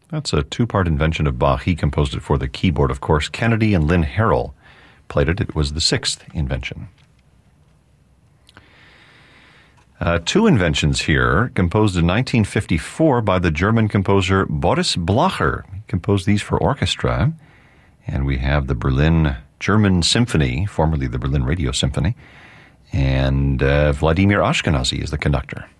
That's a two-part invention of Bach. He composed it for the keyboard, of course. Kennedy and Lynn Harrell played it. It was the sixth invention. Two inventions here, composed in 1954 by the German composer Boris Blacher. He composed these for orchestra. And we have the Berlin German Symphony, formerly the Berlin Radio Symphony. And Vladimir Ashkenazy is the conductor.